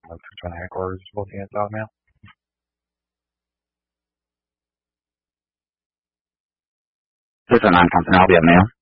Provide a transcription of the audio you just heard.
From headquarters looking at that now. This is 9 Company. I'll be at mail.